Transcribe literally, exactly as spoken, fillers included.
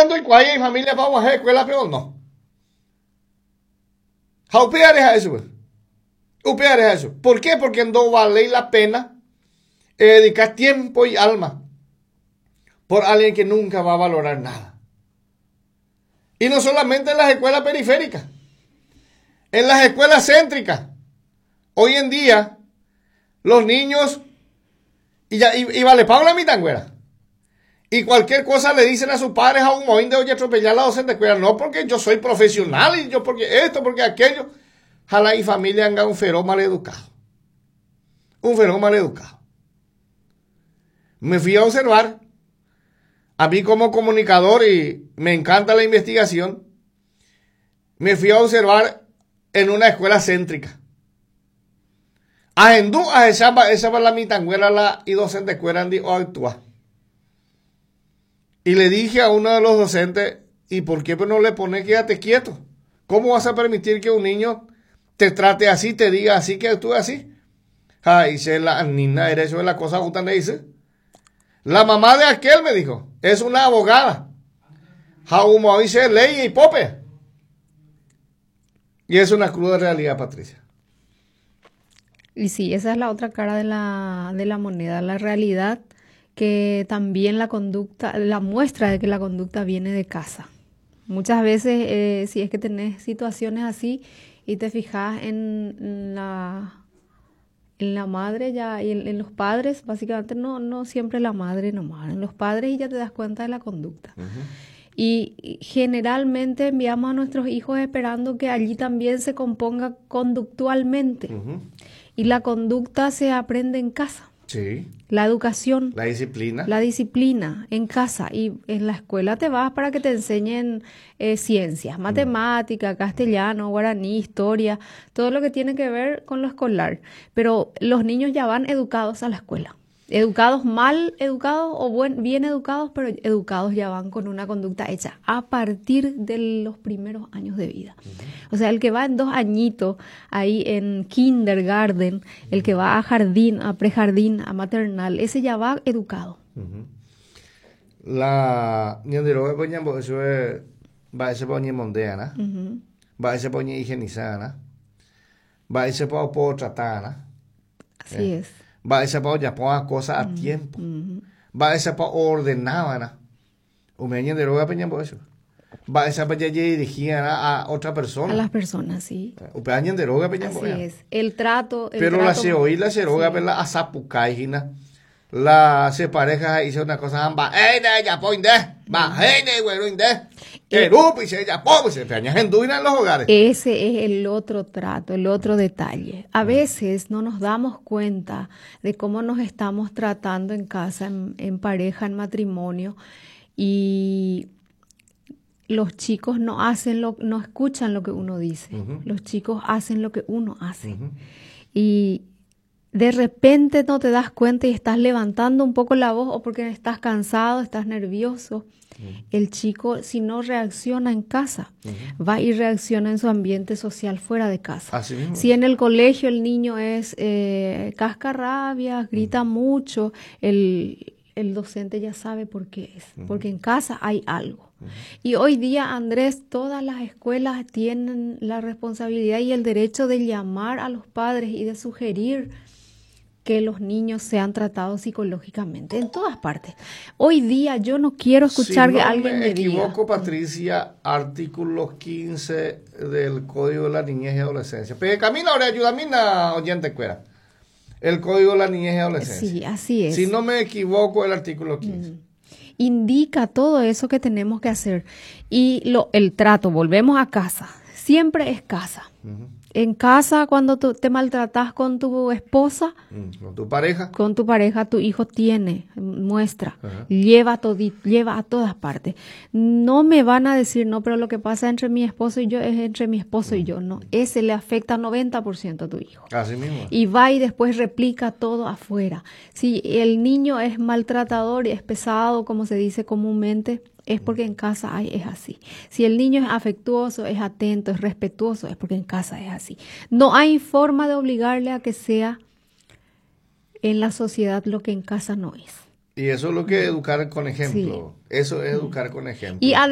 dando el cual y familia vamos a hacer escuela, pero no. Jaupear es eso, pues. Upear es eso. ¿Por qué? Porque no vale la pena dedicar tiempo y alma por alguien que nunca va a valorar nada. Y no solamente en las escuelas periféricas, en las escuelas céntricas. Hoy en día, los niños, y, ya, y, y vale Paula mi tangüera, y cualquier cosa le dicen a sus padres a un moín de oye atropellar a la docente de escuela, no porque yo soy profesional, y yo porque esto, porque aquello. Ojalá y familia haga un feroz mal educado. Un feroz mal educado. Me fui a observar, a mí como comunicador, y me encanta la investigación, me fui a observar en una escuela céntrica. Agendú a esa esa va la mitangüera la y docente escuela de o actúa. Y le dije a uno de los docentes, ¿y por qué no le pone quédate quieto? ¿Cómo vas a permitir que un niño te trate así, te diga así, que actúe así? Ay, se la nina, eres eso de la cosa que me dice. La mamá de aquel me dijo, es una abogada. Jaumo dice ley y pope. Y es una cruda realidad, Patricia. Y sí, esa es la otra cara de la, de la moneda, la realidad que también la conducta, la muestra de que la conducta viene de casa. Muchas veces, eh, si es que tenés situaciones así y te fijas en la, en la madre ya y en, en los padres, básicamente no, no siempre la madre nomás, en los padres y ya te das cuenta de la conducta. Uh-huh. Y generalmente enviamos a nuestros hijos esperando que allí también se componga conductualmente. Uh-huh. Y la conducta se aprende en casa. Sí. La educación. La disciplina. La disciplina en casa. Y en la escuela te vas para que te enseñen eh, ciencias, matemática, castellano, guaraní, historia, todo lo que tiene que ver con lo escolar. Pero los niños ya van educados a la escuela. Educados mal educados o buen, bien educados, pero educados ya van con una conducta hecha a partir de los primeros años de vida. Uh-huh. O sea, el que va en dos añitos ahí en kindergarten, uh-huh. el que va a jardín, a prejardín, a maternal, ese ya va educado. Uh-huh. La niandero poña eso es va ese poña mondeana, va ese poña higienizana, va ese po tratana. Así eh. es. Va a ser para ya ponga cosas a tiempo. Uh-huh. Va a ser para ordenar. O me añade luego a peñar por eso. Va a ser para ya dirigir a otra persona. A las personas, sí. O me añade luego a peñar por eso. Así es. El trato. El Pero trato, la se oí, la se roga, sí. La azapucaigina. La se pareja hizo una cosa amba. ¡Ey, de ya poinde! ¡Va, hey, de güero inde! ¡Erupi, se ya pobre! Se peñas en duina en los hogares. Ese es el otro trato, el otro detalle. A veces no nos damos cuenta de cómo nos estamos tratando en casa, en, en pareja, en matrimonio, y los chicos no hacen lo, no escuchan lo que uno dice. Uh-huh. Los chicos hacen lo que uno hace. Uh-huh. Y de repente no te das cuenta y estás levantando un poco la voz o porque estás cansado, estás nervioso. Uh-huh. El chico, si no reacciona en casa, uh-huh. va y reacciona en su ambiente social fuera de casa. Así mismo. Si en el colegio el niño es eh, cascarrabias, grita uh-huh. mucho, el, el docente ya sabe por qué es, uh-huh. porque en casa hay algo. Uh-huh. Y hoy día, Andrés, todas las escuelas tienen la responsabilidad y el derecho de llamar a los padres y de sugerir que los niños sean tratados psicológicamente en todas partes. Hoy día yo no quiero escuchar si que no alguien me, me equivoco, diga. Patricia, artículo quince del Código de la Niñez y Adolescencia. Pero camina ahora, ayuda a mí, na oyente cuera. El Código de la Niñez y Adolescencia. Sí, así es. Si no me equivoco, el artículo quince. Mm. Indica todo eso que tenemos que hacer. Y lo, el trato, volvemos a casa. Siempre es casa. Uh-huh. En casa, cuando tú te maltratas con tu esposa, con tu pareja, con tu pareja, tu hijo tiene, muestra, uh-huh. lleva, todi, lleva a todas partes. No me van a decir, no, pero lo que pasa entre mi esposo y yo es entre mi esposo uh-huh. y yo. No, ese le afecta noventa por ciento a tu hijo. Así mismo. Y va y después replica todo afuera. Si el niño es maltratador y es pesado, como se dice comúnmente, es porque en casa hay, es así. Si el niño es afectuoso, es atento, es respetuoso, es porque en casa es así. No hay forma de obligarle a que sea en la sociedad lo que en casa no es. Y eso es lo que es educar con ejemplo. Sí. Eso es educar con ejemplo. Y